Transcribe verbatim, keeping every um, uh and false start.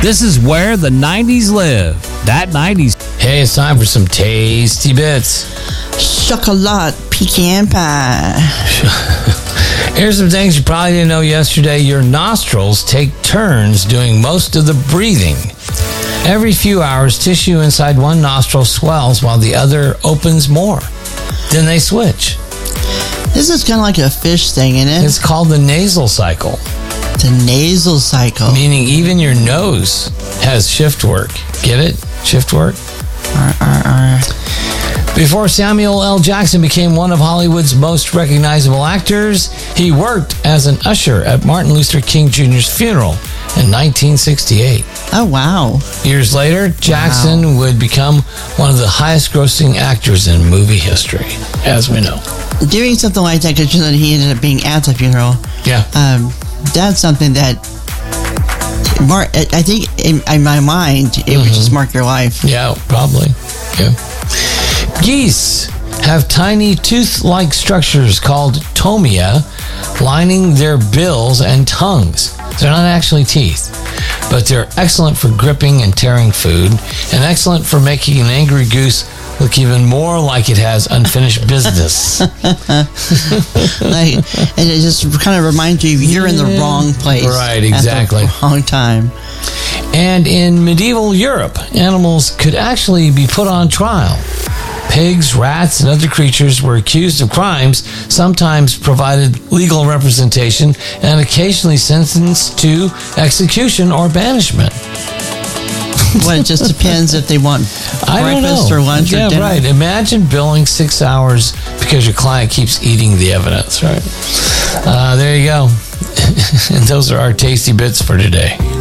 This is where the nineties live. That nineties. Hey, it's time for some tasty bits. Chocolate pecan pie. Here's some things you probably didn't know yesterday. Your nostrils take turns doing most of the breathing. Every few hours, tissue inside one nostril swells while the other opens more. Then they switch. This is kind of like a fish thing, isn't it? It's called the nasal cycle. The nasal cycle. Meaning even your nose has shift work. Get it? Shift work? Arr, arr, arr. Before Samuel L. Jackson became one of Hollywood's most recognizable actors, he worked as an usher at Martin Luther King Junior's funeral in nineteen sixty-eight. Oh, wow. Years later, Jackson Wow. would become one of the highest-grossing actors in movie history, as we know. Doing something like that, because you know he ended up being at the funeral. Yeah. Um, that's something that, Mark, I think in, in my mind, it would just mark your life. Yeah, probably. Yeah. Geese have tiny tooth-like structures called tomia lining their bills and tongues. They're not actually teeth, but they're excellent for gripping and tearing food, and excellent for making an angry goose look even more like it has unfinished business. Like, and it just kind of reminds you you're in the wrong place. Right, exactly. At the wrong time. And in medieval Europe, animals could actually be put on trial. Pigs, rats, and other creatures were accused of crimes, sometimes provided legal representation, and occasionally sentenced to execution or banishment. Well, it just depends if they want I don't breakfast know. or lunch yeah, or dinner. right. Imagine billing six hours because your client keeps eating the evidence, right? Uh, there you go. And those are our tasty bits for today.